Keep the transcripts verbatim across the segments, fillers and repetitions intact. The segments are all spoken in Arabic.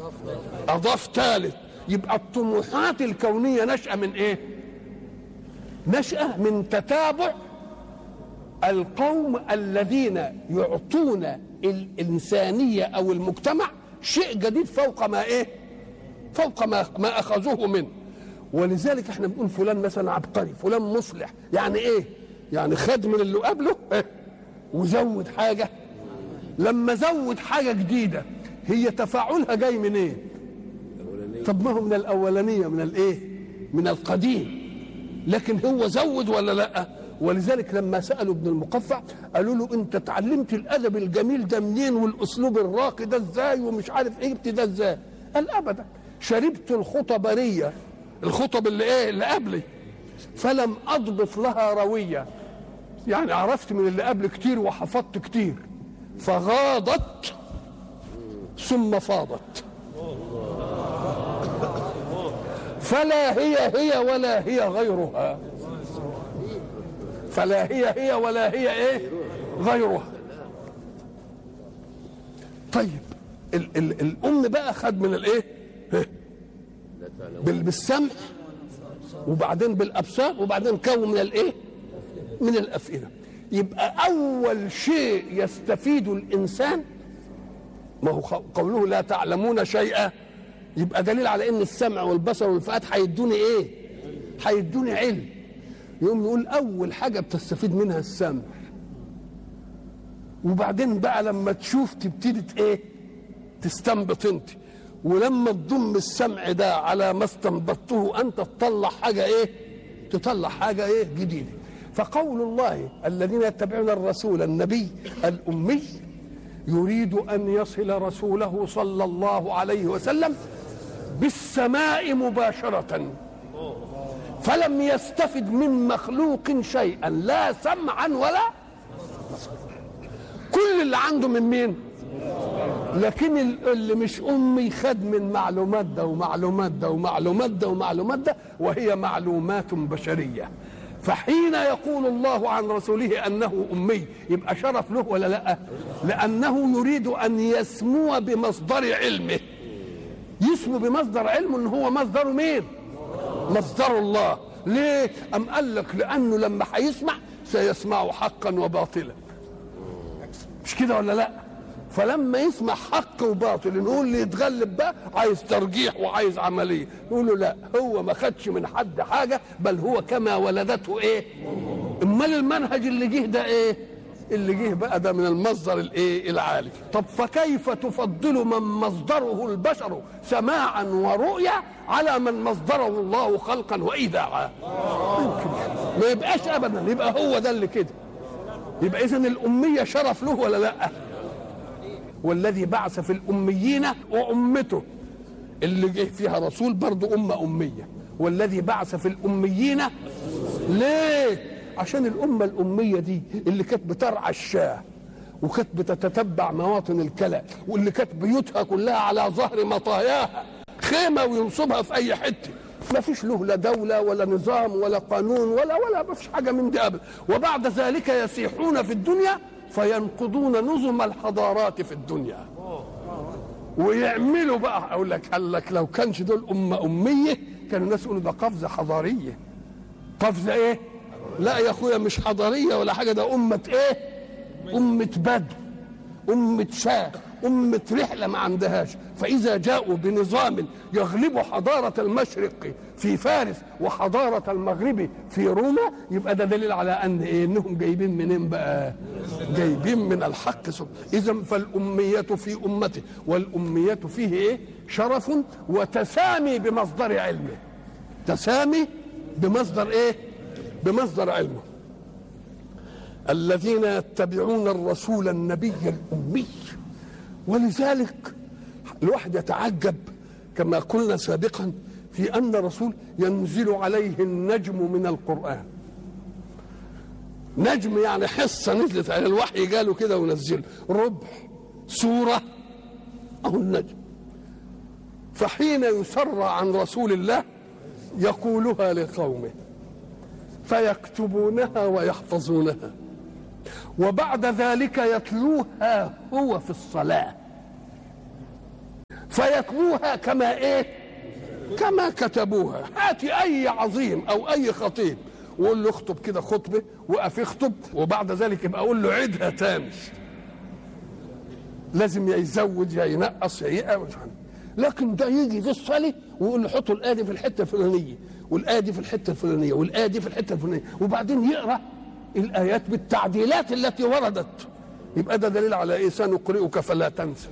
أضاف ثالث. يبقى الطموحات الكونية نشأة من إيه؟ نشأة من تتابع القوم الذين يعطون الإنسانية أو المجتمع شيء جديد فوق ما إيه؟ فوق ما ما أخذوه منه. ولذلك احنا بنقول فلان مثلا عبقري، فلان مصلح. يعني إيه؟ يعني خد من اللي قبله إيه؟ وزود حاجة. لما زود حاجة جديدة هي تفاعلها جاي من إيه؟ طب ما هو من الأولانية، من الإيه؟ من القديم. لكن هو زود ولا لأ؟ ولذلك لما سألوا ابن المقفع قالوا له انت اتعلمت الادب الجميل ده منين والاسلوب الراقي ده ازاي ومش عارف ايه جبت ده ازاي؟ قال ابدا، شربت الخطبريه، الخطب اللي ايه اللي قبلي، فلم اضبط لها رويه. يعني عرفت من اللي قبل كتير وحفظت كتير، فغاضت ثم فاضت، فلا هي هي ولا هي غيرها، فلا هي هي ولا هي ايه غيرها. طيب ال ال الام بقى خد من الايه بالسمع وبعدين بالابصار وبعدين كون من الايه من الافئده. يبقى اول شيء يستفيد الانسان ما هو قوله لا تعلمون شيئا، يبقى دليل على ان السمع والبصر والفؤاد هيدوني ايه؟ هيدوني علم. يقوم يقول اول حاجه بتستفيد منها السمع، وبعدين بقى لما تشوف تبتدي ايه؟ تستنبط انت، ولما تضم السمع ده على ما استنبطته انت تطلع حاجه ايه؟ تطلع حاجه ايه؟ جديده. فقول الله الذين يتبعون الرسول النبي الامي يريد ان يصل رسوله صلى الله عليه وسلم بالسماء مباشره، فلم يستفد من مخلوق شيئا لا سمعا ولا بصرا. كل اللي عنده من مين؟ لكن اللي مش امي خد من معلومات ده ومعلومات ده ومعلومات ده ومعلومات ده، وهي معلومات بشريه. فحين يقول الله عن رسوله انه امي يبقى شرف له ولا لا؟ لانه يريد ان يسمو بمصدر علمه. يسمو بمصدر علمه ان هو مصدره مين؟ مصدر الله. ليه؟ ام قال لك لانه لما هيسمع سيسمع حقا وباطلا، مش كده ولا لا؟ فلما يسمع حق وباطل نقول اللي يتغلب بقى عايز ترجيح وعايز عمليه، نقول له لا، هو ما خدش من حد حاجه، بل هو كما ولدته ايه؟ امال المنهج اللي جه ده ايه؟ اللي جه بقى ده من المصدر الايه؟ العالي. طب فكيف تفضل من مصدره البشر سماعا ورؤيا على من مصدره الله خلقا وايداعا؟ ما يبقاش ابدا، يبقى هو ده اللي كده. يبقى اذن الاميه شرف له ولا لا؟ والذي بعث في الاميين وامته اللي جه فيها رسول برضه امه اميه، والذي بعث في الاميين ليه؟ عشان الامه الاميه دي اللي كانت بترعى الشاه وكانت بتتتبع مواطن الكلى، واللي كانت بيوتها كلها على ظهر مطاياها خيمه وينصبها في اي حته، ما فيش له لا دوله ولا نظام ولا قانون ولا ولا ما فيش حاجه من دي ابدا. وبعد ذلك يسيحون في الدنيا فينقضون نظم الحضارات في الدنيا ويعملوا بقى. اقول لك قال لك لو كانش دول امه اميه كانوا الناس يقولوا ده قفزه حضاريه. قفزه ايه؟ لا يا اخويا مش حضاريه ولا حاجه، ده امه ايه؟ امه بدو، امه شاه، امه رحله ما عندهاش. فاذا جاءوا بنظام يغلب حضاره المشرق في فارس وحضاره المغرب في روما يبقى ده دليل على ان ايه؟ انهم جايبين منين بقى؟ جايبين من الحق. اذا فالاميه في امته، والاميه فيه ايه؟ شرف وتسامي بمصدر علمه. تسامي بمصدر ايه؟ بمصدر علمه. الذين يتبعون الرسول النبي الأمي. ولذلك الواحد يتعجب كما قلنا سابقا في أن الرسول ينزل عليه النجم من القرآن. نجم يعني حصة نزلت على الوحي جاله كده ونزله ربع سورة أو النجم. فحين يسر عن رسول الله يقولها لقومه فيكتبونها ويحفظونها، وبعد ذلك يتلوها هو في الصلاة. فيتلوها كما ايه؟ كما كتبوها. هاتي اي عظيم او اي خطيب وقول له اخطب كده خطبه، وقف يخطب، وبعد ذلك يبقى اقول له عيدها تاني. لازم يزود يا ينقص يا يقص. لكن ده يجي في الصلاه ويقول له حطوا الايه دي في الحته الفلانيه، والايه دي في الحته الفلانيه، والايه دي في الحته الفلانيه، وبعدين يقرا الايات بالتعديلات التي وردت. يبقى ده دليل على ايه؟ سنقرئك فلا تنسى.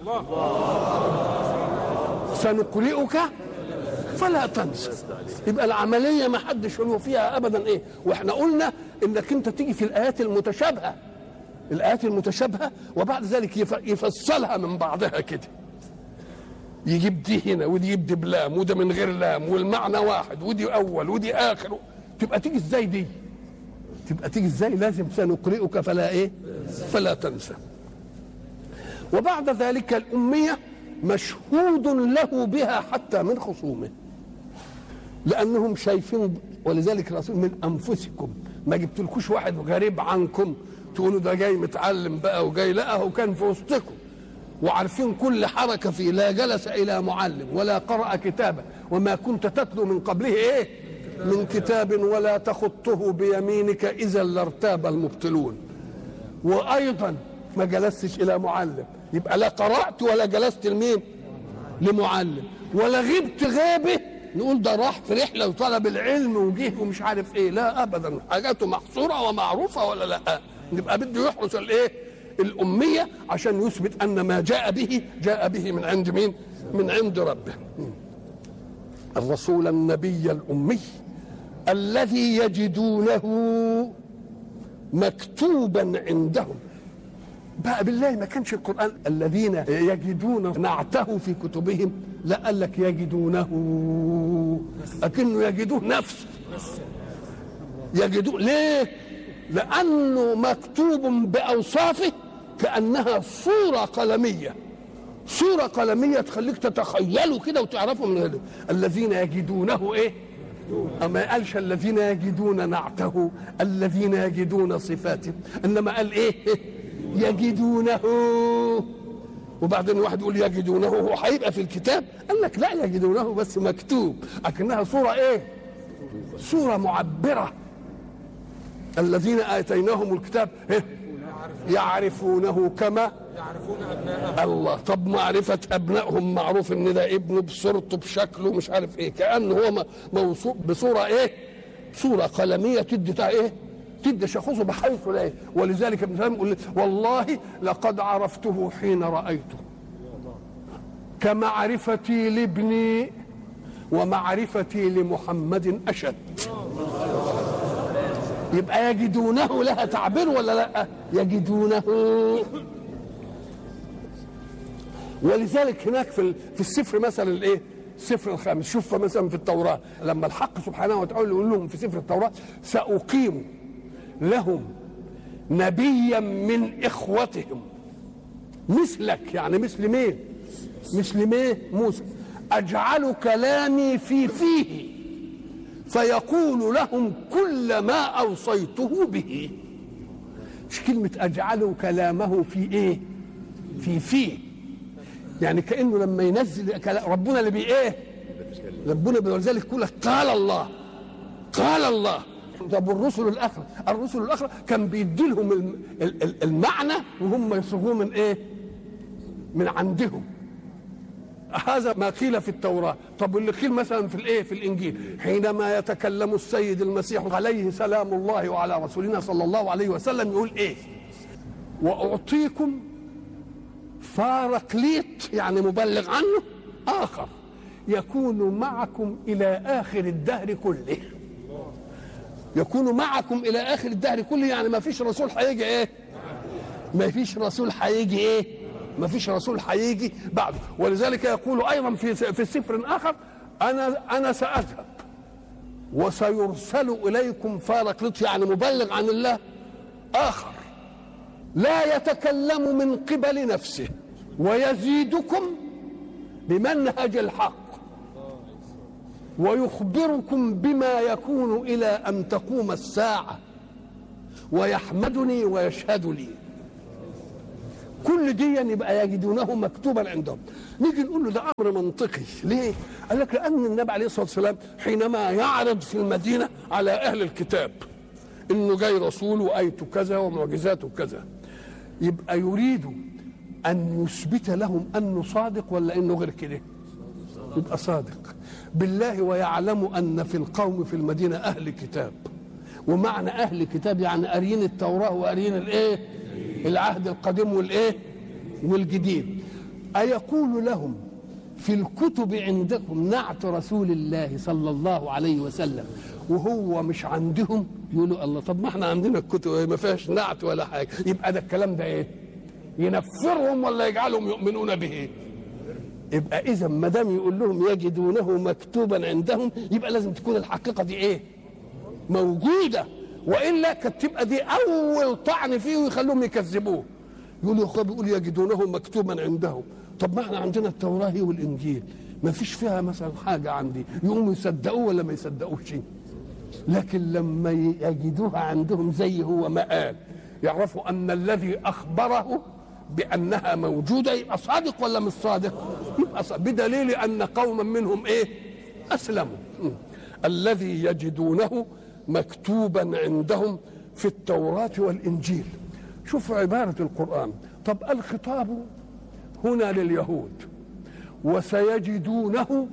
سنقرئك فلا تنسى. يبقى العمليه ما حدش له فيها ابدا ايه. واحنا قلنا انك انت تيجي في الايات المتشابهه، الايات المتشابهه وبعد ذلك يفصلها من بعضها كده، يجيب دي هنا ودي يجيب بلام وده من غير لام والمعنى واحد ودي اول ودي اخر. تبقى تيجي ازاي دي؟ تبقى تيجي ازاي؟ لازم سنقرئك فلا ايه؟ فلا تنسى. وبعد ذلك الأمية مشهود له بها حتى من خصومه، لأنهم شايفين. ولذلك الرسول من أنفسكم، ما جبتلكوش واحد غريب عنكم تقولوا ده جاي متعلم بقى وجاي، لا هو كان في وسطكم وعارفين كل حركة فيه. لا جلس إلى معلم ولا قرأ كتابا وما كنت تتلو من قبله إيه؟ من كتاب ولا تخطه بيمينك إذا لارتاب المبطلون. وأيضا ما جلستش إلى معلم، يبقى لا قرأت ولا جلست لمين؟ لمعلم. ولا غبت غيبه نقول ده راح في رحلة وطلب العلم وجيه ومش عارف إيه. لا أبدا، حاجاته محصورة ومعروفة ولا لا؟ نبقى بده يحرس الإيه؟ الأمية عشان يثبت أن ما جاء به جاء به من عند مين؟ من عند ربه. الرسول النبي الأمي الذي يجدونه مكتوبا عندهم. بقى بالله ما كانش القرآن الذين يجدون نعته في كتبهم، لا قال لك يجدونه أكنه يجدوه نفسه. يجدوه ليه؟ لأنه مكتوب بأوصافه كأنها صورة قلمية، صورة قلمية تخليك تتخيله كده وتعرفه من هذا. الذين يجدونه ايه؟ أما قالش الذين يجدون نعته، الذين يجدون صفاته، إنما قال ايه؟ يجدونه. وبعدين واحد يقول يجدونه هو هيبقى في الكتاب؟ قال لك لا، يجدونه بس مكتوب أكنها صورة ايه؟ صورة معبرة. الذين آتيناهم الكتاب إيه؟ يعرفونه كما يعرفون أبناءهم. الله، طب معرفة أبنائهم معروف إن ده ابنه بصورته بشكله مش عارف إيه، كأنه هو موصوف بصورة إيه؟ صورة قلمية تدي بتاع إيه؟ تدي شخصه بحيث لا إيه؟ ولذلك ابن سلام يقول والله لقد عرفته حين رأيته كمعرفتي لابني ومعرفتي لمحمد أشد. يبقى يجدونه لها تعبير ولا لا؟ يجدونه. ولذلك هناك في في السفر مثلا الايه؟ السفر الخامس، شوف مثلا في التوراة لما الحق سبحانه وتعالى يقول لهم في سفر التوراة سأقيم لهم نبيا من إخوتهم مثلك، يعني مثل مين؟ مثل مين؟ موسى. أجعل كلامي في فيه فيقول لهم كل ما أوصيته به. مش كلمة أجعله كلامه في إيه؟ في فيه، يعني كأنه لما ينزل ربنا اللي بي إيه؟ ربنا بذلك كله قال الله قال الله. طب الرسل الأخرى الرسل الأخرى كان بيدي لهم المعنى وهم يصيغوه من إيه؟ من عندهم. هذا ما قيل في التوراة. طب اللي قيل مثلا في الايه؟ في الانجيل حينما يتكلم السيد المسيح عليه سلام الله وعلى رسولنا صلى الله عليه وسلم يقول ايه؟ واعطيكم فارقليط، يعني مبلغ عنه اخر يكون معكم الى اخر الدهر كله. يكون معكم الى اخر الدهر كله، يعني ما فيش رسول هيجي ايه؟ ما فيش رسول هيجي ايه؟ ما فيش رسول هيجي بعده. ولذلك يقول ايضا في في سفر اخر انا انا ساذهب وسيرسل اليكم فارقليط، يعني مبلغ عن الله اخر لا يتكلم من قبل نفسه ويزيدكم بمنهج الحق ويخبركم بما يكون الى ان تقوم الساعه ويحمدني ويشهد لي. كل دي يبقى يجدونه مكتوبا عندهم. نيجي نقول له ده امر منطقي، ليه؟ قال لك لان النبي عليه الصلاه والسلام حينما يعرض في المدينه على اهل الكتاب انه جاي رسول وايته كذا ومعجزاته كذا، يبقى يريد ان يثبت لهم انه صادق ولا انه غير كده؟ يبقى صادق بالله. ويعلم ان في القوم في المدينه اهل كتاب، ومعنى اهل كتاب يعني قاريين التوراه وقاريين الايه؟ العهد القديم والايه؟ والجديد. ايقول لهم في الكتب عندكم نعت رسول الله صلى الله عليه وسلم وهو مش عندهم؟ يقولوا الله، طب ما احنا عندنا الكتب ما فيهاش نعت ولا حاجه. يبقى ده الكلام ده ايه؟ ينفرهم ولا يجعلهم يؤمنون به؟ يبقى اذا ما دام يقول لهم يجدونه مكتوبا عندهم، يبقى لازم تكون الحقيقه دي ايه؟ موجوده، والا كانت تبقى دي اول طعن فيه ويخلوهم يكذبوه. يقولوا يا اخويا بيقول يجدونه مكتوبا عندهم، طب ما احنا عندنا التوراه والانجيل ما فيش فيها مثلا حاجه عندي، يقوموا يصدقوه ولا ما يصدقوش. لكن لما يجدوها عندهم زي هو ما قال، يعرفوا ان الذي اخبره بانها موجوده، يبقى صادق ولا مش صادق؟ يبقى صادق، بدليل ان قوما منهم ايه؟ اسلموا. الذي يجدونه مكتوبا عندهم في التوراة والإنجيل. شوف عبارة القرآن. طب الخطاب هنا لليهود، وسيجدونه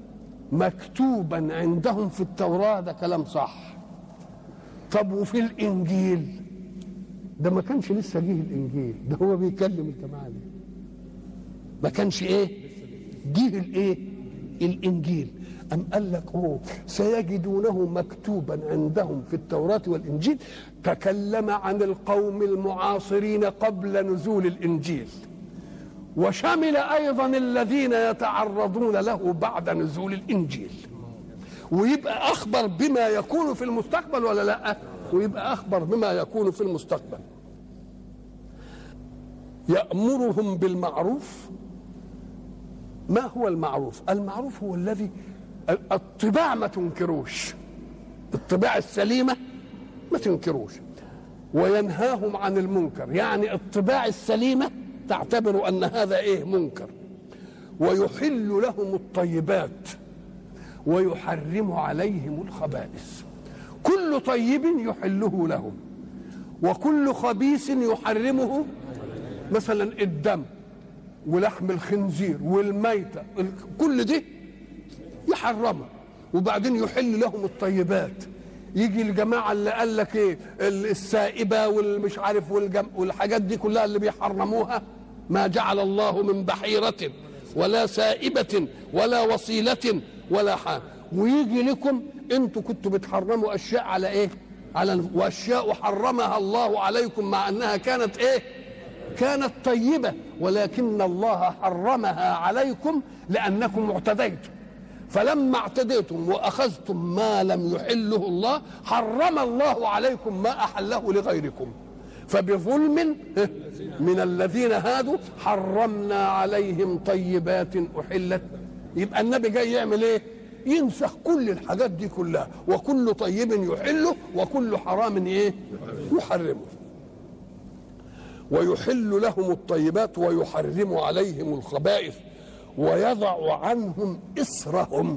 مكتوبا عندهم في التوراة، ده كلام صح. طب وفي الإنجيل؟ ده ما كانش لسه جه الإنجيل، ده هو بيكلم الجماعة دي، ما كانش إيه؟ جه الإيه؟ الإنجيل. أم قال لك أوه سيجدونه مكتوبا عندهم في التوراة والإنجيل، تكلم عن القوم المعاصرين قبل نزول الإنجيل، وشمل أيضا الذين يتعرضون له بعد نزول الإنجيل. ويبقى أخبر بما يكون في المستقبل ولا لا؟ ويبقى أخبر بما يكون في المستقبل. يأمرهم بالمعروف. ما هو المعروف؟ المعروف هو الذي الطباع ما تنكروش، الطباع السليمة ما تنكروش. وينهاهم عن المنكر، يعني الطباع السليمة تعتبر أن هذا إيه؟ منكر. ويحل لهم الطيبات ويحرم عليهم الخبائث. كل طيب يحله لهم، وكل خبيث يحرمه، مثلا الدم ولحم الخنزير والميتة، كل دي يحرمه. وبعدين يحل لهم الطيبات. يجي الجماعة اللي قال لك ايه؟ السائبة والمش عارف والجم... والحاجات دي كلها اللي بيحرموها، ما جعل الله من بحيرة ولا سائبة ولا وصيلة ولا حاجة. ويجي لكم انتوا كنتوا بتحرموا اشياء على ايه؟ على واشياء حرمها الله عليكم مع انها كانت ايه؟ كانت طيبة، ولكن الله حرمها عليكم لأنكم اعتديتم. فلما اعتديتم وأخذتم ما لم يحله الله، حرم الله عليكم ما أحله لغيركم. فبظلم من الذين هادوا حرمنا عليهم طيبات أحلت. يبقى النبي جاي يعمل ايه؟ ينسخ كل الحاجات دي كلها، وكل طيب يحله وكل حرام ايه؟ يحرمه. ويحل لهم الطيبات ويحرم عليهم الخبائث ويضع عنهم إصرهم.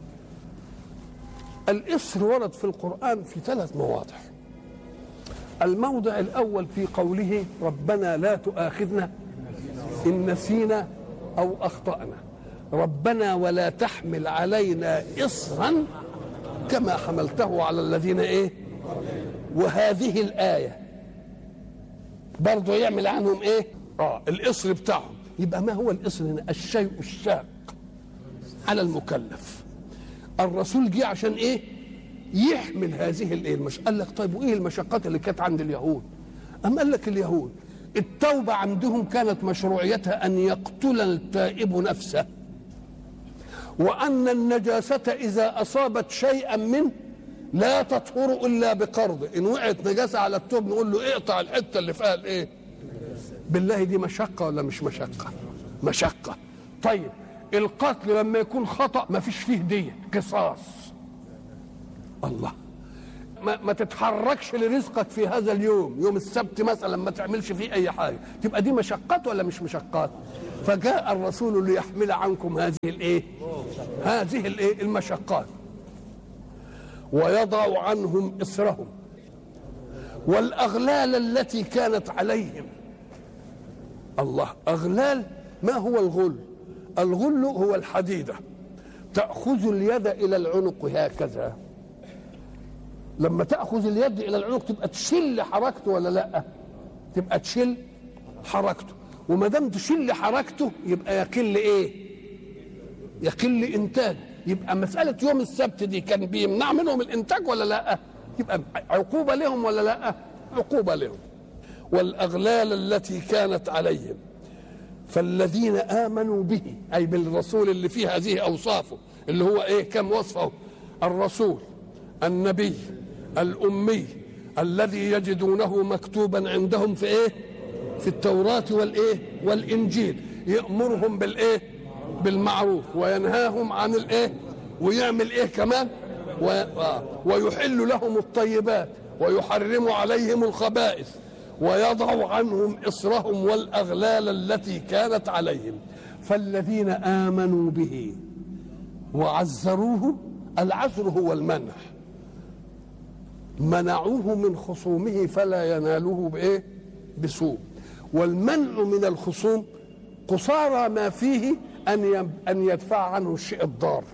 الإصر ورد في القرآن في ثلاث مواضع. الموضع الأول في قوله ربنا لا تؤاخذنا إن نسينا أو أخطأنا، ربنا ولا تحمل علينا إصرا كما حملته على الذين إيه. وهذه الآية برضه يعمل عنهم ايه؟ اه الإصر بتاعهم. يبقى ما هو الإصر هنا؟ الشيء الشاق على المكلف. الرسول جه عشان ايه؟ يحمل هذه الايه؟ المش... قال لك طيب وايه المشقات اللي كانت عند اليهود؟ أم قال لك اليهود التوبة عندهم كانت مشروعيتها أن يقتل التائب نفسه، وأن النجاسة إذا أصابت شيئا منه لا تطهر الا بقرض. ان وقعت نجاسه على التوب نقول له اقطع الحته اللي فيها الايه. بالله دي مشقه ولا مش مشقه؟ مشقه. طيب القتل لما يكون خطا ما فيش فيه دية، قصاص. الله، ما, ما تتحركش لرزقك في هذا اليوم، يوم السبت مثلا ما تعملش فيه اي حاجه، تبقى دي مشقات ولا مش مشقات؟ فجاء الرسول ليحمل عنكم هذه الايه هذه الايه المشقات ويضع عنهم إصرهم والأغلال التي كانت عليهم. الله، أغلال، ما هو الغل؟ الغل هو الحديدة تأخذ اليد إلى العنق هكذا، لما تأخذ اليد إلى العنق تبقى تشل حركته ولا لا؟ تبقى تشل حركته، وما دام تشل حركته يبقى يقل ايه؟ يقل انتاج. يبقى مسألة يوم السبت دي كان بيمنع منهم الانتاج ولا لا؟ يبقى عقوبة لهم ولا لا؟ عقوبة لهم. والأغلال التي كانت عليهم فالذين آمنوا به، أي بالرسول اللي فيه هذه أوصافه، اللي هو إيه؟ كم وصفه؟ الرسول النبي الأمي الذي يجدونه مكتوبا عندهم في إيه؟ في التوراة والإيه؟ والإنجيل، يأمرهم بالإيه؟ بالمعروف وينهاهم عن الإيه؟ ويعمل إيه كمان؟ ويحل لهم الطيبات ويحرم عليهم الخبائث ويضع عنهم إصرهم والأغلال التي كانت عليهم. فالذين آمنوا به وعزروه، العزر هو المنع، منعوه من خصومه فلا يناله بإيه؟ بسوء. والمنع من الخصوم قصارى ما فيه أن أن يدفع عنه الشيء الضار،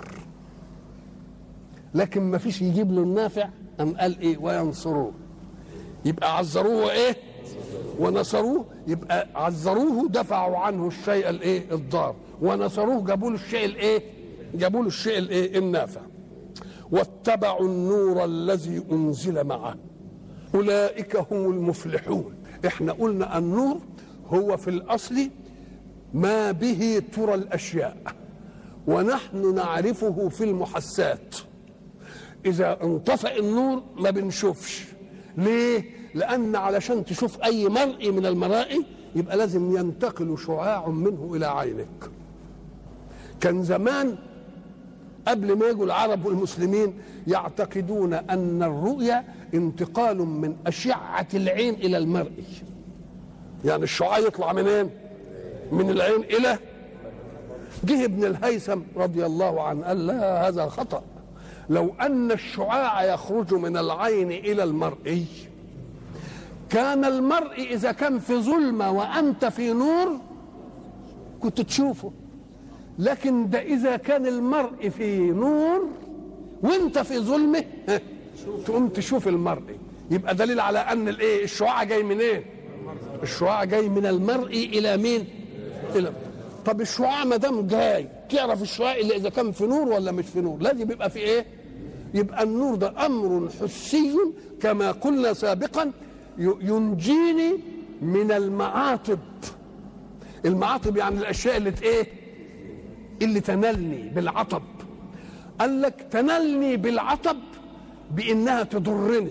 لكن ما فيش يجيب له النافع. أم قال إيه؟ وينصروه. يبقى عزروه إيه؟ ونصروه. يبقى عزروه دفعوا عنه الشيء الإيه؟ الضار، ونصروه جابوا له الشيء الإيه؟ جابوا له الشيء الإيه؟ النافع. واتبعوا النور الذي أنزل معه أولئك هم المفلحون. احنا قلنا النور هو في الأصل ما به ترى الأشياء، ونحن نعرفه في المحسات. إذا انطفأ النور ما بنشوفش. ليه؟ لأن علشان تشوف أي مرئي من المرائي يبقى لازم ينتقل شعاع منه إلى عينك. كان زمان قبل ما يجوا العرب والمسلمين يعتقدون أن الرؤية انتقال من أشعة العين إلى المرئي، يعني الشعاع يطلع منين؟ من العين إلى. جه ابن الهيثم رضي الله عنه قال لا، هذا خطأ. لو أن الشعاع يخرج من العين إلى المرئي كان المرئي إذا كان في ظلمة وأنت في نور كنت تشوفه، لكن ده إذا كان المرء في نور وأنت في ظلمة تقوم تشوف المرئي. يبقى دليل على أن الإيه؟ الشعاع جاي من إيه؟ الشعاع جاي من المرئي إلى مين؟ إلى. طب الشعاع ما دام جاي تعرف الشعاع إلا إذا كان في نور ولا مش في نور؟ لازم يبقى في إيه؟ يبقى النور ده أمر حسي كما قلنا سابقا ينجيني من المعاطب. المعاطب يعني الأشياء اللي إيه؟ اللي تنلني بالعطب. قال لك تنلني بالعطب بإنها تضرني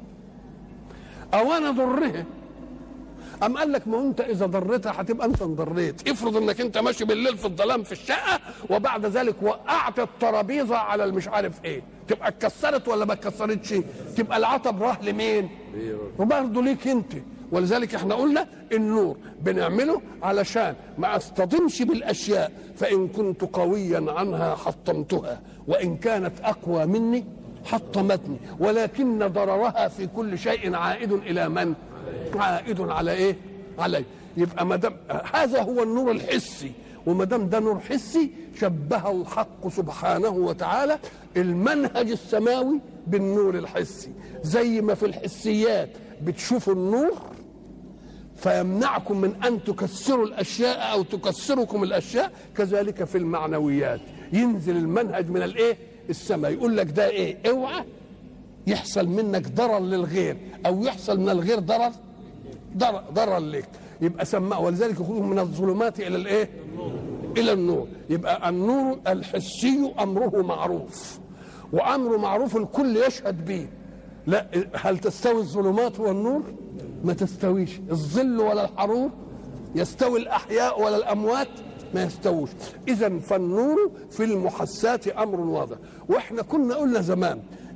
أو أنا ضرها. أم قال لك ما أنت إذا ضرتها هتبقى أنت انضريت. افرض إنك أنت ماشي بالليل في الظلام في الشقة وبعد ذلك وقعت الترابيزة على المش عارف إيه، تبقى اتكسرت ولا ما اتكسرتش؟ تبقى العطب راح لمين؟ وبرضه ليك أنت. ولذلك احنا قلنا النور بنعمله علشان ما اصطدمش بالاشياء، فان كنت قويا عنها حطمتها وان كانت اقوى مني حطمتني، ولكن ضررها في كل شيء عائد الى من؟ عائد على ايه؟ علي. يبقى ما دام هذا هو النور الحسي، وما دام ده نور حسي شبه الحق سبحانه وتعالى المنهج السماوي بالنور الحسي. زي ما في الحسيات بتشوفوا النور فيمنعكم من أن تكسروا الأشياء أو تكسركم الأشياء، كذلك في المعنويات ينزل المنهج من الإيه؟ السماء، يقول لك ده إيه؟ اوعى يحصل منك ضرر للغير أو يحصل من الغير ضرر ضرر, ضرر لك. يبقى سماه. ولذلك يخرجهم من الظلمات إلى الإيه؟ إلى النور. يبقى النور الحسي أمره معروف، وأمر معروف الكل يشهد به. لا، هل تستوي الظلمات والنور؟ ما تستويش. الظل ولا الحرور يستوي. الأحياء ولا الأموات ما يستووش. إذن فالنور في المحسات أمر واضح. وإحنا كنا قلنا زمان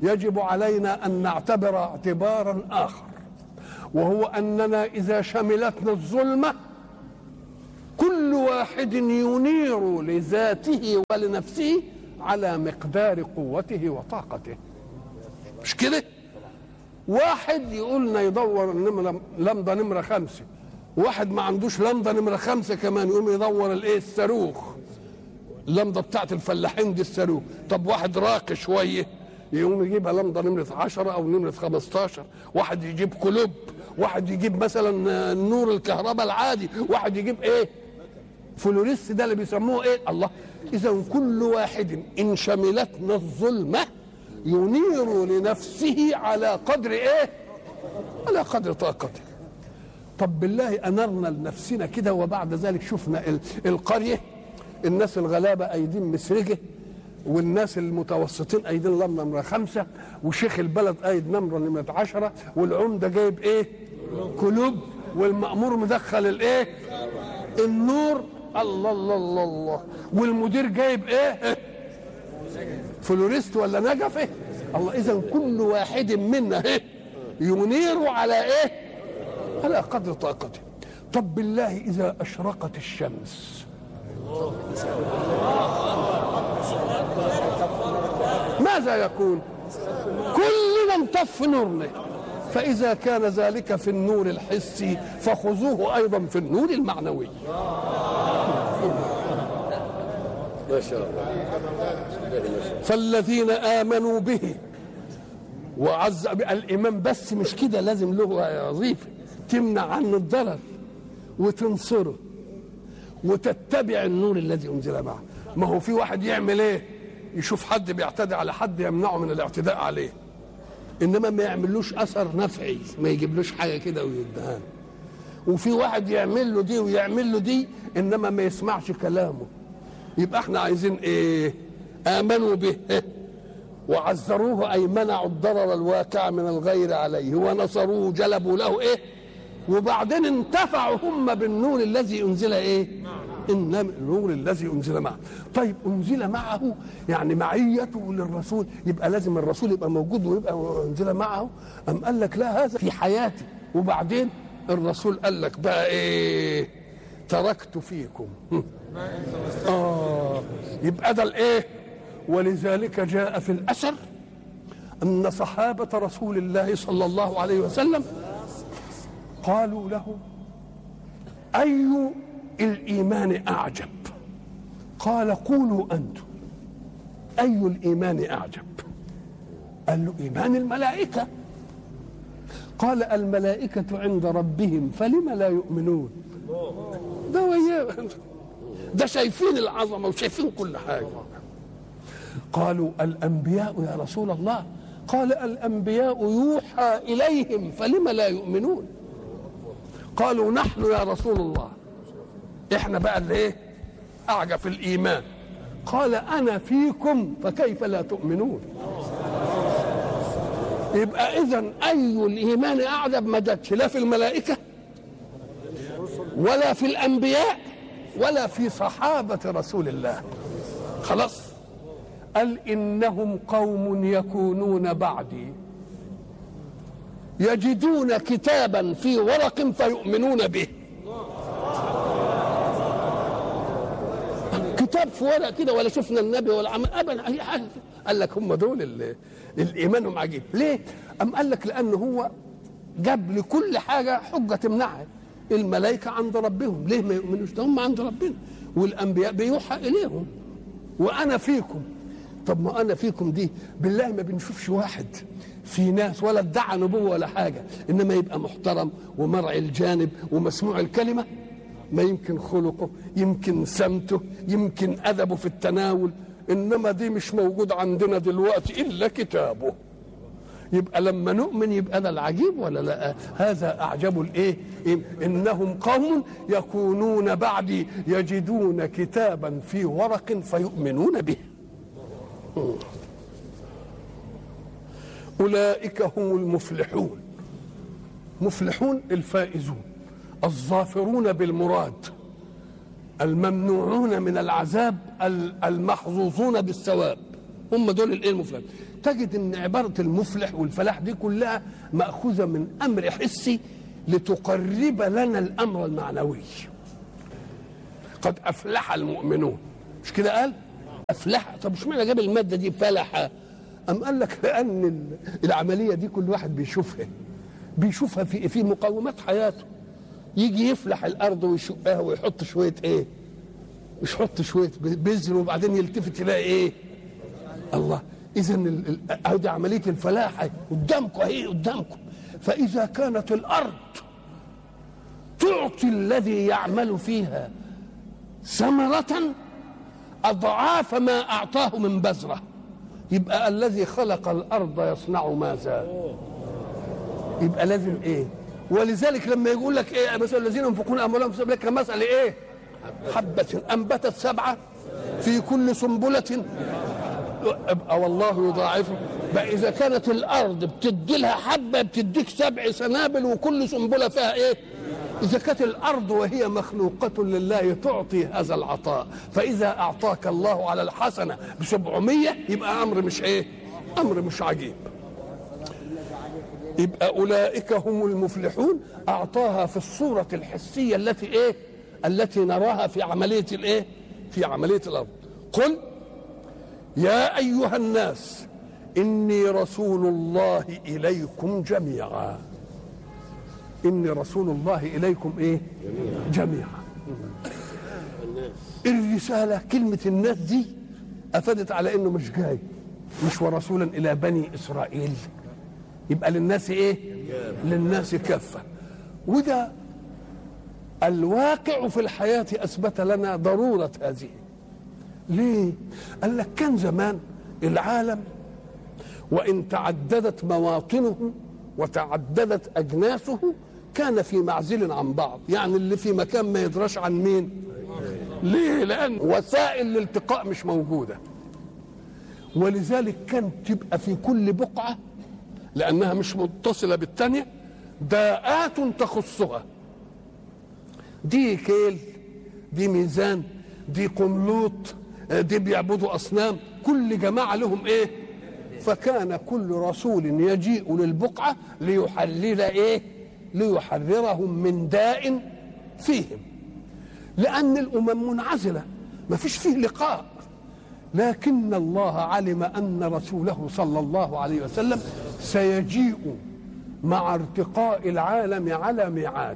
يجب علينا أن نعتبر اعتبارا آخر، وهو أننا إذا شملتنا الظلمة كل واحد ينير لذاته ولنفسه على مقدار قوته وطاقته. مش كده؟ واحد يقولنا يدور النمرة لمضة نمرة خمسة، واحد ما عندوش لمضة نمرة خمسة كمان يقوم يدور الايه الصاروخ، اللمضة بتاعت الفلاحين دي الصاروخ. طب واحد راقي شوية يقوم يجيبها لمضة نمرة عشرة أو نمرة خمستاشر، واحد يجيب كلوب، واحد يجيب مثلا نور الكهرباء العادي، واحد يجيب ايه فلوريس ده اللي بيسموه ايه الله. اذا كل واحد ان شملتنا الظلمه ينير لنفسه على قدر ايه على قدر طاقته. طب بالله انرنا لنفسنا كده وبعد ذلك شفنا القريه الناس الغلابه ايدين مسرجه والناس المتوسطين ايدين لمبه نمره خمسه وشيخ البلد ايد نمره نمره عشره والعمده جايب ايه كلوب والمأمور مدخل الايه النور الله الله الله الله والمدير جايب ايه فلوريست ولا نجفه الله. اذا كل واحد منا ايه ينير على ايه على قدر طاقته. طب بالله اذا اشرقت الشمس ماذا يكون؟ كلنا انطف نورنا. فإذا كان ذلك في النور الحسي فخذوه أيضا في النور المعنوي. ما شاء الله. فالذين آمنوا به وعز الإيمان بس مش كده، لازم له وظيفة تمنع عنه الضرر وتنصره وتتبع النور الذي أنزل معه. ما هو في واحد يعمل ايه يشوف حد بيعتدي على حد يمنعه من الاعتداء عليه، انما ما يعملوش اثر نفعي، ما يجيبلوش حاجه كده ويدهان. وفي واحد يعمل له دي ويعمل له دي انما ما يسمعش كلامه. يبقى احنا عايزين ايه؟ امنوا به وعزروه اي منعوا الضرر الواقع من الغير عليه ونصروه جلبوا له ايه وبعدين انتفعوا هم بالنور الذي انزل ايه إن النور الذي انزل معه. طيب انزل معه يعني معيته للرسول، يبقى لازم الرسول يبقى موجود ويبقى انزل معه. ام قال لك لا هذا في حياتي وبعدين الرسول قال لك بقى ايه تركت فيكم اه يبقى ده الايه. ولذلك جاء في الاثر ان صحابه رسول الله صلى الله عليه وسلم قالوا له اي الإيمان أعجب؟ قال قولوا أنتم أي الإيمان أعجب؟ قال له إيمان الملائكة. قال الملائكة عند ربهم فلم لا يؤمنون. ده وياه ده شايفين العظمة وشايفين كل حاجة. قالوا الأنبياء يا رسول الله. قال الأنبياء يوحى إليهم فلم لا يؤمنون. قالوا نحن يا رسول الله احنا بقى اللي ايه اعجب في الايمان. قال انا فيكم فكيف لا تؤمنون. يبقى اذا اي الايمان اعجب ما جاتش لا في الملائكه ولا في الانبياء ولا في صحابه رسول الله. خلاص قال انهم قوم يكونون بعدي يجدون كتابا في ورق فيؤمنون به. كتاب في ورق كده ولا شفنا النبي ولا عمل ابدا اي حاجه. قال لك هم دول اللي الايمانهم عجيب. ليه؟ ام قال لك لان هو جاب لكل حاجه حجه تمنعها. الملائكه عند ربهم ليه ما يؤمنوش؟ ده هم عند ربنا. والانبياء بيوحى اليهم وانا فيكم. طب ما انا فيكم دي بالله ما بنشوفش واحد في ناس ولا ادعى نبوه ولا حاجه انما يبقى محترم ومرعي الجانب ومسموع الكلمه. ما يمكن خلقه يمكن سمته يمكن أدبه في التناول، إنما دي مش موجود عندنا دلوقتي إلا كتابه. يبقى لما نؤمن يبقى ده العجيب ولا لا؟ هذا أعجب الإيه؟ إنهم قوم يكونون بعدي يجدون كتابا في ورق فيؤمنون به. أولئك هم المفلحون. مفلحون الفائزون الظافرون بالمراد الممنوعون من العذاب المحظوظون بالثواب. هم دول الايه المفلحين. تجد ان عباره المفلح والفلاح دي كلها ماخوذه من امر حسي لتقرب لنا الامر المعنوي. قد افلح المؤمنون، مش كده قال؟ افلح. طب اشمعنى جاب الماده دي فلح؟ ام قال لك لان العمليه دي كل واحد بيشوفها بيشوفها في في مقومات حياته. يجي يفلح الارض ويشقها ويحط شويه ايه؟ مش يحط شويه بذر وبعدين يلتفت يلاقي ايه؟ الله. اذا دي عمليه الفلاح قدامكم اهي قدامكم. فاذا كانت الارض تعطي الذي يعمل فيها ثمرة أضعاف ما أعطاه من بذرة، يبقى الذي خلق الأرض يصنع ماذا؟ يبقى لازم إيه؟ ولذلك لما يقول لك إيه مثلا الذين ينفقون أموالهم في سبيل الله كمثل إيه؟ حبة أنبتت سبعة في كل سنبلة، يبقى والله يضاعفه. بقى إذا كانت الأرض بتدي لها حبة بتديك سبع سنابل وكل سنبلة فيها إيه؟ إذا كانت الأرض وهي مخلوقة لله تعطي هذا العطاء، فإذا أعطاك الله على الحسنة بسبعمية يبقى أمر مش إيه؟ أمر مش عجيب. يبقى أولئك هم المفلحون. أعطاها في الصورة الحسية التي إيه؟ التي نراها في عملية الإيه؟ في عملية الأرض. قل يا أيها الناس إني رسول الله إليكم جميعا. إني رسول الله إليكم إيه؟ جميعا. الرسالة كلمة الناس دي أفادت على إنه مش جاي مش ورسولا إلى بني إسرائيل، يبقى للناس إيه؟ للناس كافة. وده الواقع في الحياة أثبت لنا ضرورة هذه. ليه؟ قال لك كان زمان العالم وإن تعددت مواطنه وتعددت أجناسه كان في معزل عن بعض، يعني اللي في مكان ما يدرش عن مين. ليه؟ لأن وسائل الالتقاء مش موجودة، ولذلك كان تبقى في كل بقعة لأنها مش متصلة بالتانية داءات تخصها. دي كيل، دي ميزان، دي قملوط، دي بيعبدوا أصنام، كل جماعة لهم إيه؟ فكان كل رسول يجيء للبقعة ليحلل إيه؟ ليحررهم من داء فيهم، لأن الأمم منعزلة ما فيش فيه لقاء. لكن الله علم أن رسوله صلى الله عليه وسلم سيجيء مع ارتقاء العالم على ميعاد،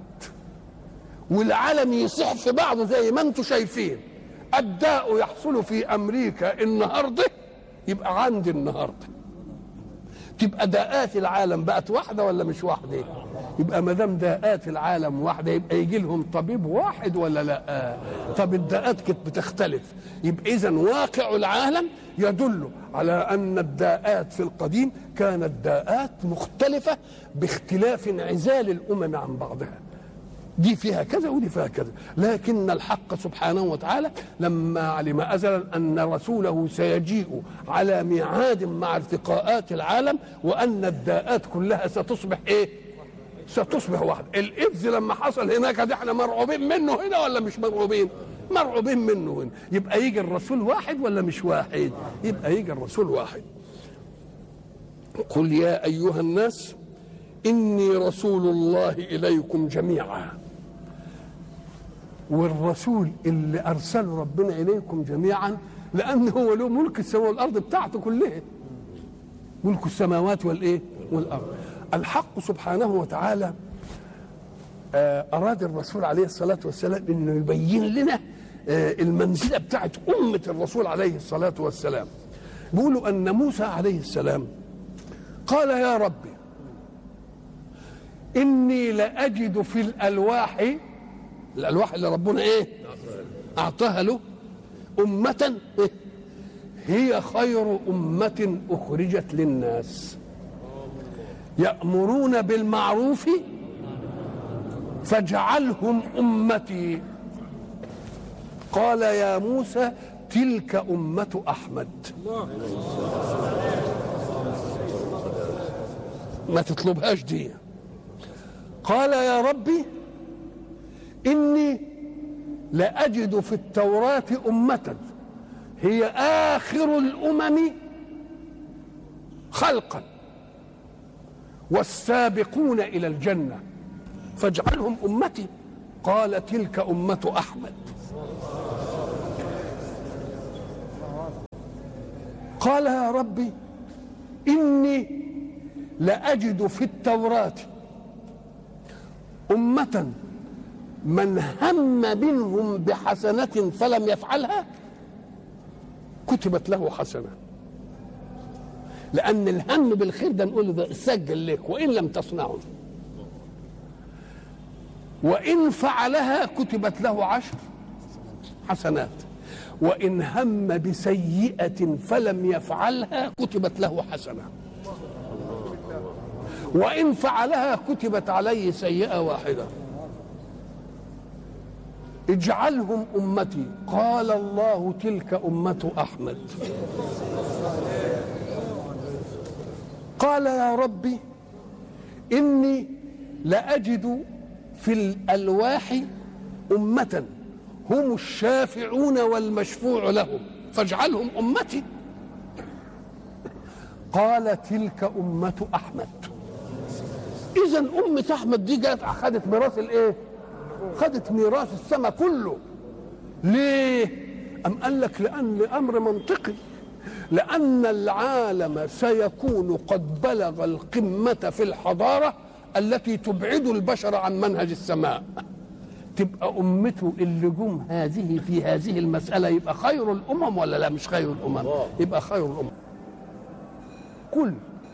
والعالم يصح في بعضه زي ما انتم شايفين. الداء يحصل في أمريكا النهارده يبقى عندي النهارده. تبقى داءات العالم بقت واحده ولا مش واحده؟ يبقى ما دام داءات العالم واحده يبقى يجي لهم طبيب واحد ولا لا؟ طب الداءات كانت بتختلف. يبقى اذا واقع العالم يدل على ان الداءات في القديم كانت داءات مختلفه باختلاف انعزال الامم عن بعضها. دي فيها كذا ودي فيها كذا، لكن الحق سبحانه وتعالى لما علم أزلا أن رسوله سيجيء على ميعاد مع ارتقاءات العالم وأن الداءات كلها ستصبح إيه؟ ستصبح واحدة. الإبز لما حصل هناك ده احنا مرعوبين منه هنا ولا مش مرعوبين؟ مرعوبين منه هنا. يبقى يجي الرسول واحد ولا مش واحد؟ يبقى يجي الرسول واحد. قل يا أيها الناس إني رسول الله إليكم جميعا. والرسول اللي أرسله ربنا إليكم جميعا لأنه هو له ملك السماوات والأرض بتاعته كلها، ملك السماوات والإيه؟ والأرض. الحق سبحانه وتعالى أراد الرسول عليه الصلاة والسلام إنه يبين لنا المنزلة بتاعت أمة الرسول عليه الصلاة والسلام. بيقولوا أن موسى عليه السلام قال يا ربي إني لأجد في الألواح، الألواح اللي ربنا إيه؟ أعطاها له، أمة هي خير أمة أخرجت للناس يأمرون بالمعروف فاجعلهم أمتي. قال يا موسى تلك أمة أحمد. ما تطلبهاش دي. قال يا ربي إني لأجد في التوراة أمة هي آخر الأمم خلقا والسابقون إلى الجنة فاجعلهم أمتي. قال تلك أمة أحمد. قال يا ربي إني لأجد في التوراة أمة من هم منهم بحسنة فلم يفعلها كتبت له حسنة. لأن الهم بالخير ده نقول ده سجل لك وإن لم تصنعه، وإن فعلها كتبت له عشر حسنات، وإن هم بسيئة فلم يفعلها كتبت له حسنة، وإن فعلها كتبت عليه سيئة واحدة. اجعلهم أمتي. قال الله تلك أمة أحمد. قال يا ربي إني لأجد في الألواح أمة هم الشافعون والمشفوع لهم فاجعلهم أمتي. قال تلك أمة أحمد. إذن أمة أحمد دي جاءت أخذت ميراث الإيه؟ خدت ميراث السماء كله. ليه؟ أم قال لك لأن أمر منطقي، لأن العالم سيكون قد بلغ القمة في الحضارة التي تبعد البشر عن منهج السماء. تبقى أمته اللي جم هذه في هذه المسألة يبقى خير الأمم ولا لا؟ مش خير الأمم، يبقى خير الأمم. قل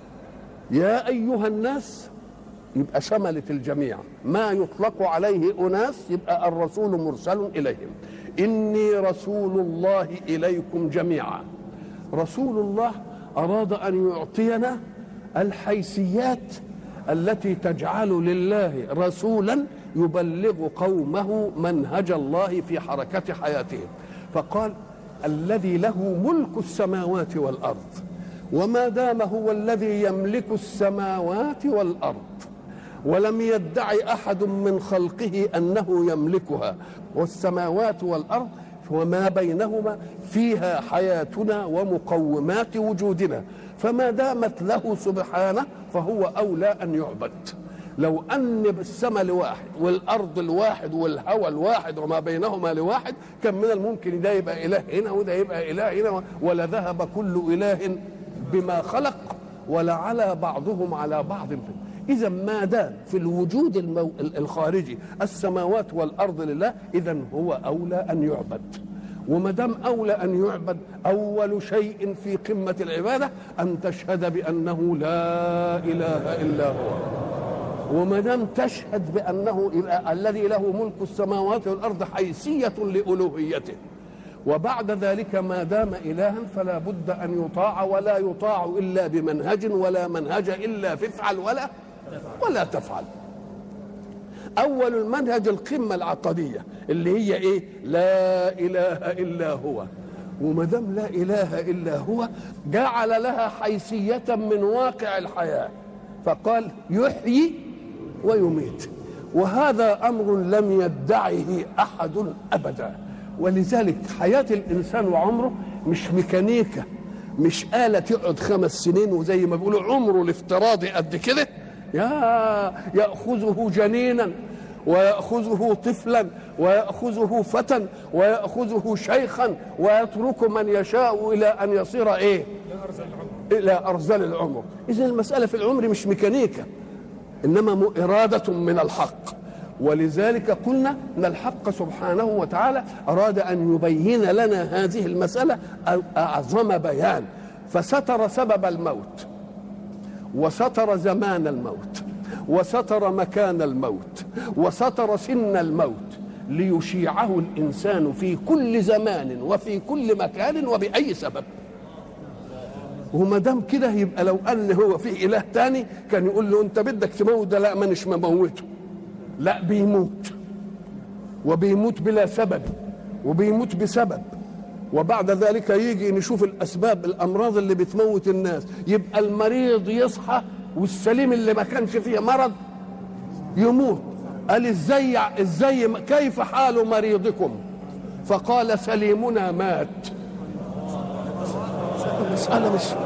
يا أيها الناس يبقى شملت الجميع، ما يطلق عليه أناس يبقى الرسول مرسل إليهم. إني رسول الله إليكم جميعا. رسول الله أراد أن يعطينا الحيثيات التي تجعل لله رسولا يبلغ قومه منهج الله في حركة حياتهم. فقال الذي له ملك السماوات والأرض، وما دام هو الذي يملك السماوات والأرض ولم يدعي أحد من خلقه أنه يملكها، والسماوات والأرض وما بينهما فيها حياتنا ومقومات وجودنا، فما دامت له سبحانه فهو أولى أن يعبد. لو أن السماء لواحد والأرض الواحد والهوى الواحد وما بينهما لواحد كان من الممكن ده يبقى إله هنا وده يبقى إله هنا، ولذهب كل إله بما خلق ولعلى بعضهم على بعض. إذا ما دام في الوجود المو... الخارجي السماوات والأرض لله، إذا هو أولى أن يعبد. وما دام أولى أن يعبد، أول شيء في قمة العبادة أن تشهد بأنه لا إله إلا هو. وما دام تشهد بأنه الذي له ملك السماوات والأرض حيثية لألوهيته، وبعد ذلك ما دام إلها فلا بد أن يطاع، ولا يطاع إلا بمنهج، ولا منهج إلا فافعل ولا ولا تفعل. أول المنهج القمة العقدية اللي هي إيه؟ لا إله إلا هو. وما دام لا إله إلا هو جعل لها حيثية من واقع الحياة، فقال يحيي ويميت، وهذا أمر لم يدعه أحد أبدا. ولذلك حياة الإنسان وعمره مش ميكانيكا، مش آلة تقعد خمس سنين وزي ما بيقولوا عمره الافتراضي قد كده، يا يأخذه جنينا ويأخذه طفلا ويأخذه فتى ويأخذه شيخا ويترك من يشاء إلى أن يصير إيه؟ إلى أرذل العمر. إذن المسألة في العمر مش ميكانيكا، إنما إرادة من الحق. ولذلك قلنا أن الحق سبحانه وتعالى أراد أن يبين لنا هذه المسألة أعظم بيان، فستر سبب الموت، وستر زمان الموت، وستر مكان الموت، وستر سن الموت، ليشيعه الإنسان في كل زمان وفي كل مكان وبأي سبب. وما دام كده يبقى لو أن هو فيه إله تاني كان يقول له أنت بدك تموت ده، لا مانيش مموته، لا بيموت، وبيموت بلا سبب، وبيموت بسبب. وبعد ذلك يجي نشوف الأسباب، الأمراض اللي بتموت الناس، يبقى المريض يصحى والسليم اللي ما كانش فيه مرض يموت. قال ازاي ازاي كيف حال مريضكم؟ فقال سليمنا مات. المسألة مش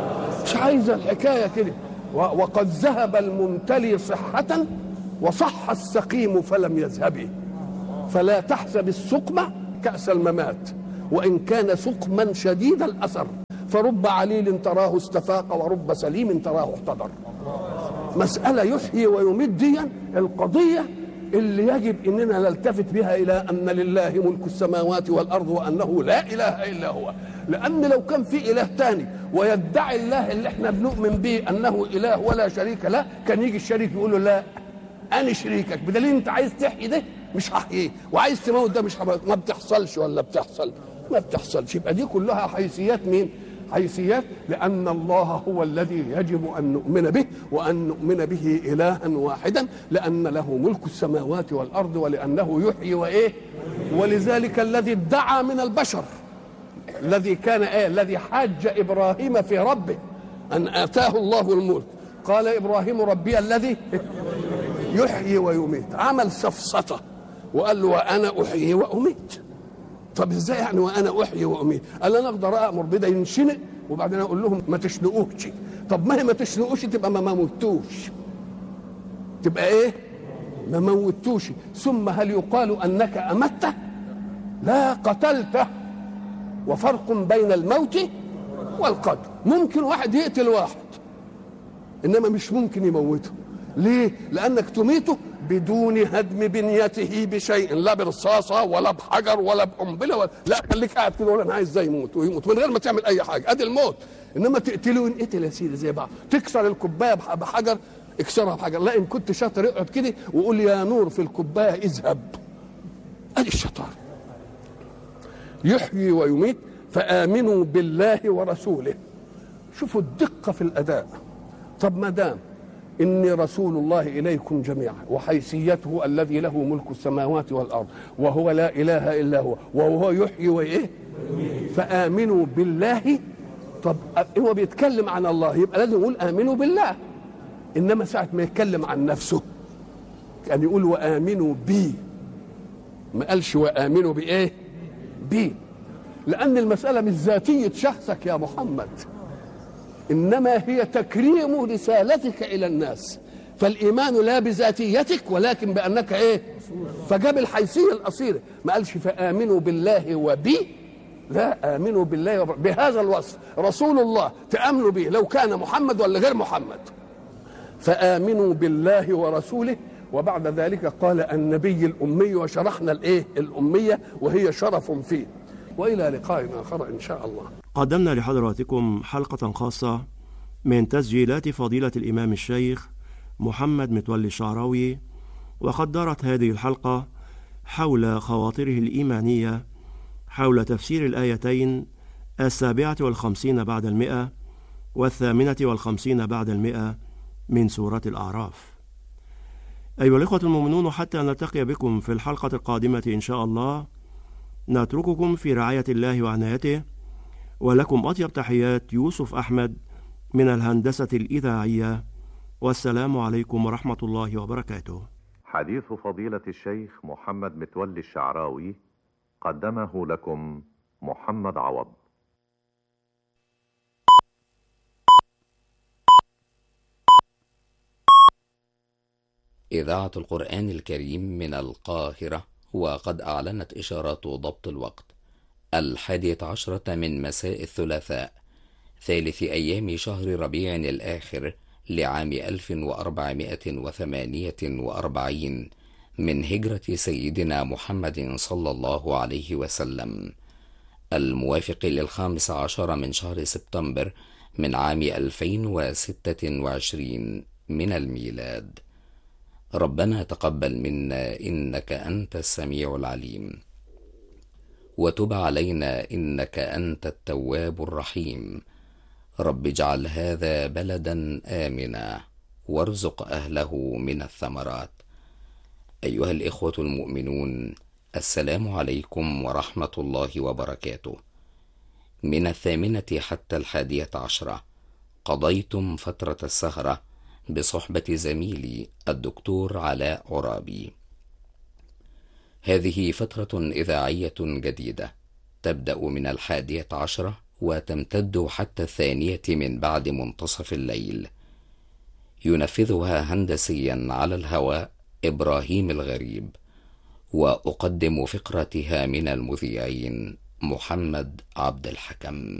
مش عايزة الحكاية كده. وقد ذهب الممتلي صحة وصح السقيم فلم يذهب، فلا تحسب السقم كأس الممات وإن كان سقما شديد الأثر، فرب عليل تراه استفاق ورب سليم تراه احتضر. مسألة يحيي ويميت دي القضية اللي يجب اننا نلتفت بها الى ان لله ملك السماوات والارض وانه لا اله الا هو. لان لو كان في اله تاني ويدعي الله اللي احنا بنؤمن به انه اله ولا شريك له، كان يجي الشريك يقول له لا انا شريكك، بدليل انت عايز تحيي ده مش هحييه، وعايز تموت ده مش هحييه. ما بتحصلش ولا بتحصل؟ ما بتحصلش. يبقى دي كلها حيثيات مين؟ حيثيات لأن الله هو الذي يجب أن نؤمن به، وأن نؤمن به إلها واحدا، لأن له ملك السماوات والأرض، ولأنه يحيي وإيه. ولذلك الذي ادعى من البشر، الذي كان إيه، الذي حاج إبراهيم في ربه أن آتاه الله الملك، قال إبراهيم ربي الذي يحيي ويميت. عمل سفسطة وقال له وأنا أحيي وأميت. طب ازاي يعني وانا احيي واميت؟ قال انا اقدر امر بده ينشنق وبعدين اقول لهم ما تشنقوش. طب ما هي ما تشنقوش تبقى ما موتوش، تبقى ايه؟ ما موتوش. ثم هل يقال انك امته؟ لا، قتلته. وفرق بين الموت والقتل. ممكن واحد يقتل واحد انما مش ممكن يموته. ليه؟ لانك تميته بدون هدم بنيته بشيء، لا برصاصه ولا بحجر ولا بقنبله ولا لا، خليك قاعد كده ولا انا عايز ازاي يموت ويموت من غير ما تعمل اي حاجه، ادي الموت. انما تقتله وانقتل يا سيدي زي بعض. تكسر الكوبايه بحجر، اكسرها بحجر. لا، ان كنت شاطر اقعد كده وقول يا نور في الكوبايه اذهب. ادي الشطاره. يحيي ويميت. فآمنوا بالله ورسوله. شوفوا الدقه في الاداء. طب ما دام إني رسول الله إليكم جميعا، وحيثيته الذي له ملك السماوات والأرض، وهو لا إله إلا هو، وهو يحيي وإيه، فآمنوا بالله. طب هو بيتكلم عن الله يبقى لازم يقول آمنوا بالله، إنما ساعة ما يتكلم عن نفسه كان يقول وآمنوا بي، ما قالش وآمنوا بإيه، بي. لأن المسألة مش ذاتية شخصك يا محمد، إنما هي تكريم رسالتك إلى الناس. فالإيمان لا بذاتيتك ولكن بأنك إيه، فجاب الحيثية الأصيلة. ما قالش فآمنوا بالله وبي، لا، آمنوا بالله وب... بهذا الوصف. رسول الله تأمنوا به لو كان محمد ولا غير محمد. فآمنوا بالله ورسوله. وبعد ذلك قال النبي الأمي، وشرحنا الإيه الأمية وهي شرف فيه. وإلى لقاء آخر إن شاء الله. قدمنا لحضراتكم حلقة خاصة من تسجيلات فضيلة الإمام الشيخ محمد متولي الشعراوي، وقد دارت هذه الحلقة حول خواطره الإيمانية حول تفسير الآيتين السابعة والخمسين بعد المئة والثامنة والخمسين بعد المئة من سورة الأعراف. أيها الإخوة المؤمنون، حتى نلتقي بكم في الحلقة القادمة إن شاء الله، نترككم في رعاية الله وعنايته، ولكم أطيب تحيات يوسف أحمد من الهندسة الإذاعية، والسلام عليكم ورحمة الله وبركاته. حديث فضيلة الشيخ محمد متولي الشعراوي قدمه لكم محمد عوض. إذاعة القرآن الكريم من القاهرة، وقد أعلنت إشارات ضبط الوقت الحادية عشرة من مساء الثلاثاء ثالث أيام شهر ربيع الآخر لعام ألف وأربعمائة وثمانية وأربعين من هجرة سيدنا محمد صلى الله عليه وسلم، الموافق للخامس عشر من شهر سبتمبر من عام ألفين وستة وعشرين من الميلاد. ربنا تقبل منا إنك أنت السميع العليم، وتب علينا إنك أنت التواب الرحيم. رب اجعل هذا بلدا آمنا وارزق أهله من الثمرات. أيها الإخوة المؤمنون، السلام عليكم ورحمة الله وبركاته. من الثامنة حتى الحادية عشرة قضيتم فترة السهرة بصحبة زميلي الدكتور علاء عرابي. هذه فترة إذاعية جديدة تبدأ من الحادية عشرة وتمتد حتى الثانية من بعد منتصف الليل. ينفذها هندسيا على الهواء إبراهيم الغريب، وأقدم فقرتها من المذيعين محمد عبد الحكم.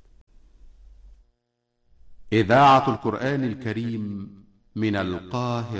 إذاعة القرآن الكريم من القاهرة.